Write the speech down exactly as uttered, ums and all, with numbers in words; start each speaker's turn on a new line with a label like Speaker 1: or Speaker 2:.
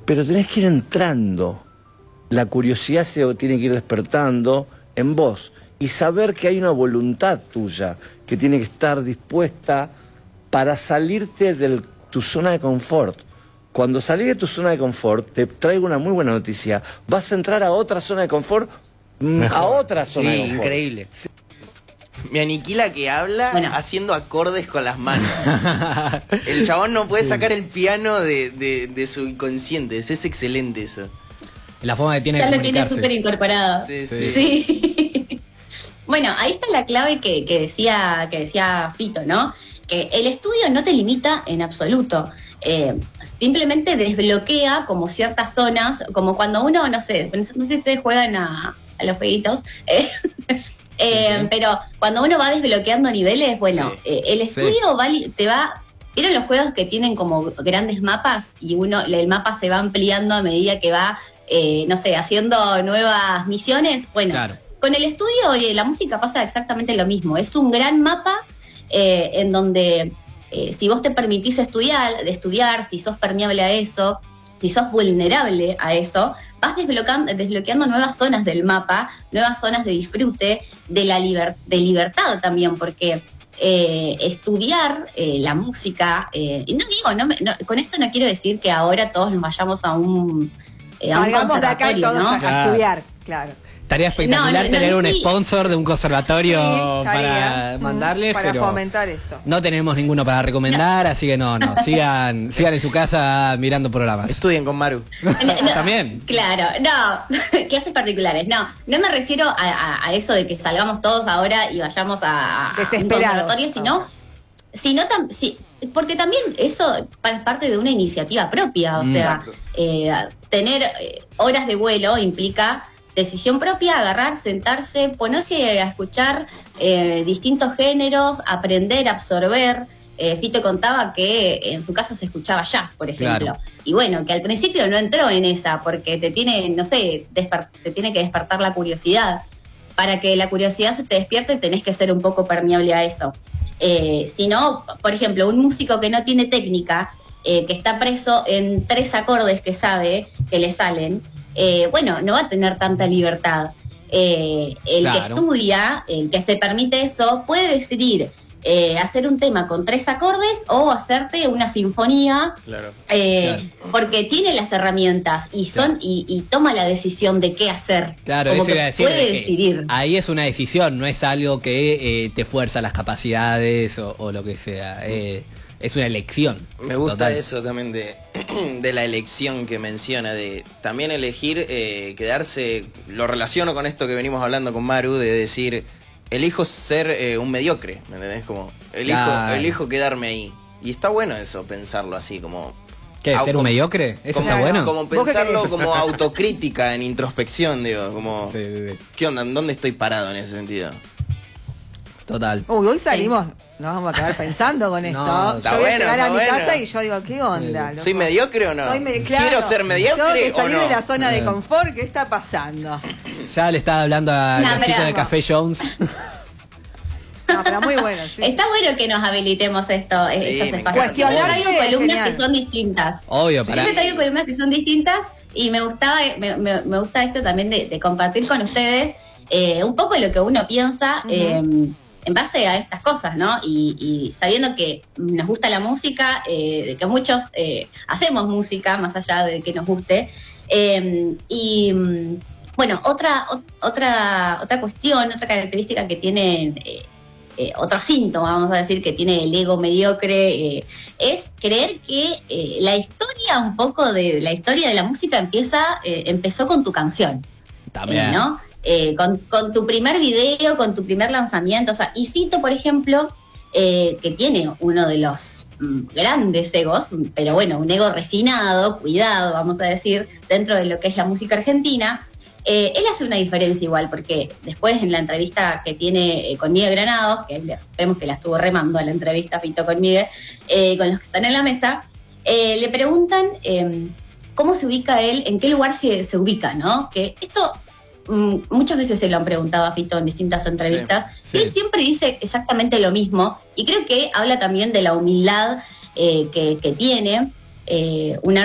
Speaker 1: pero tenés que ir entrando. La curiosidad se tiene que ir despertando en vos y saber que hay una voluntad tuya que tiene que estar dispuesta para salirte de tu zona de confort. Cuando salís de tu zona de confort, te traigo una muy buena noticia, vas a entrar a otra zona de confort, Mejor. a otra zona
Speaker 2: sí,
Speaker 1: de confort.
Speaker 2: Increíble. Sí. Me aniquila que habla bueno. haciendo acordes con las manos. El chabón no puede sacar el piano de, de, de su inconsciente. Es, es excelente eso.
Speaker 3: La forma que tiene
Speaker 4: ya
Speaker 3: de
Speaker 4: lo tiene súper incorporado.
Speaker 2: Sí, sí.
Speaker 4: sí. Bueno, ahí está la clave que, que, decía, que decía Fito, ¿no? Que el estudio no te limita en absoluto. Eh, simplemente desbloquea como ciertas zonas, como cuando uno, no sé, no sé si ustedes juegan a, a los jueguitos, eh, eh, sí. pero cuando uno va desbloqueando niveles, bueno, sí. eh, el estudio sí. va, te va... ¿Vieron los juegos que tienen como grandes mapas y uno el mapa se va ampliando a medida que va, eh, no sé, haciendo nuevas misiones? Bueno, claro. con el estudio y la música pasa exactamente lo mismo. Es un gran mapa eh, en donde eh, si vos te permitís estudiar, de estudiar, si sos permeable a eso, si sos vulnerable a eso, vas desbloqueando, desbloqueando nuevas zonas del mapa, nuevas zonas de disfrute, de la liber, de libertad también, porque... Eh, estudiar eh, la música, eh, y no digo, no, me, no con esto no quiero decir que ahora todos nos vayamos a un, eh, a un
Speaker 5: Salgamos de acá y todos
Speaker 4: ¿no?
Speaker 5: a, a estudiar, claro.
Speaker 3: Estaría espectacular no, no,
Speaker 5: no,
Speaker 3: tener
Speaker 5: no,
Speaker 3: un
Speaker 5: sí.
Speaker 3: sponsor de un conservatorio
Speaker 5: sí,
Speaker 3: para mandarles,
Speaker 5: para
Speaker 3: pero
Speaker 5: fomentar esto.
Speaker 3: No tenemos ninguno para recomendar, no. así que no, no, sigan, sigan en su casa mirando programas.
Speaker 2: Estudien con Maru.
Speaker 4: No, no,
Speaker 3: También.
Speaker 4: Claro, no, clases particulares, no, no me refiero a, a, a eso de que salgamos todos ahora y vayamos a, a un conservatorio, sino, sino tam, sí, porque también eso es parte de una iniciativa propia, o sea, eh, tener eh, horas de vuelo implica decisión propia, agarrar, sentarse, ponerse a escuchar eh, distintos géneros, aprender, absorber. Eh, Fito contaba que en su casa se escuchaba jazz, por ejemplo. Claro. Y bueno, que al principio no entró en esa, porque te tiene, no sé, te tiene que despertar la curiosidad. Para que la curiosidad se te despierte, tenés que ser un poco permeable a eso. Eh, si no, por ejemplo, un músico que no tiene técnica, eh, que está preso en tres acordes que sabe, que le salen, Eh, bueno, no va a tener tanta libertad. Eh, el claro. que estudia, el que se permite eso, puede decidir eh, hacer un tema con tres acordes o hacerte una sinfonía,
Speaker 2: claro.
Speaker 4: Eh,
Speaker 3: claro.
Speaker 4: porque tiene las herramientas y son claro. y, y toma la decisión de qué hacer.
Speaker 3: Claro,
Speaker 4: como
Speaker 3: eso
Speaker 4: que
Speaker 3: iba a decir,
Speaker 4: puede decidir.
Speaker 3: Ahí es una decisión, no es algo que eh, te fuerza las capacidades o, o lo que sea. Eh, Es una elección.
Speaker 2: Me gusta
Speaker 3: total.
Speaker 2: eso también de, de la elección que menciona, de también elegir eh, quedarse, lo relaciono con esto que venimos hablando con Maru, de decir, elijo ser eh, un mediocre, ¿me entendés? Como, elijo, claro. elijo quedarme ahí. Y está bueno eso, pensarlo así, como...
Speaker 3: ¿Qué? ¿Ser un mediocre? ¿Eso
Speaker 2: como,
Speaker 3: está bueno?
Speaker 2: Como pensarlo como autocrítica, en introspección, digo, como... Sí, sí, sí. ¿Qué onda? ¿Dónde estoy parado en ese sentido?
Speaker 3: Total.
Speaker 5: Uy, hoy salimos, nos vamos a quedar pensando con esto.
Speaker 2: No,
Speaker 5: yo voy
Speaker 2: bueno,
Speaker 5: a llegar a mi
Speaker 2: bueno.
Speaker 5: casa y yo digo, ¿qué onda?
Speaker 2: ¿Soy loco? mediocre o no?
Speaker 5: Soy me claro,
Speaker 2: ¿Quiero ser mediocre
Speaker 5: tengo que salir
Speaker 2: o no?
Speaker 5: de la zona de confort, ¿qué está pasando?
Speaker 3: Ya le estaba hablando a
Speaker 4: no,
Speaker 3: los chicos de Café Jones.
Speaker 5: No, pero muy bueno, sí.
Speaker 4: Está bueno que nos habilitemos esto, sí, estos espacios.
Speaker 5: Cuestionar
Speaker 4: traigo columnas que son distintas.
Speaker 3: Obvio,
Speaker 4: sí,
Speaker 3: para.
Speaker 4: Siempre traigo columnas que son distintas y me gustaba, me, me, me gusta esto también de, de compartir con ustedes eh, un poco lo que uno piensa uh-huh. eh, en base a estas cosas, ¿no? Y, y sabiendo que nos gusta la música, eh, de que muchos eh, hacemos música más allá de que nos guste. Eh, y bueno, otra, otra, otra cuestión, otra característica que tiene, eh, eh, otro síntoma, vamos a decir, que tiene el ego mediocre, eh, es creer que eh, la historia, un poco de la historia de la música empieza, eh, empezó con tu canción.
Speaker 3: También.
Speaker 4: Eh, ¿no? Eh, con, con tu primer video, con tu primer lanzamiento. O sea, y Fito, por ejemplo, eh, que tiene uno de los mm, grandes egos, pero bueno, un ego refinado, cuidado, vamos a decir, dentro de lo que es la música argentina, eh, él hace una diferencia igual, porque después en la entrevista que tiene eh, con Miguel Granados, que vemos que la estuvo remando a la entrevista Fito con Miguel, eh, con los que están en la mesa, eh, le preguntan eh, cómo se ubica él, en qué lugar se, se ubica, ¿no? Que esto... muchas veces se lo han preguntado a Fito en distintas entrevistas, sí, sí. y él siempre dice exactamente lo mismo, y creo que habla también de la humildad eh, que, que tiene, eh, una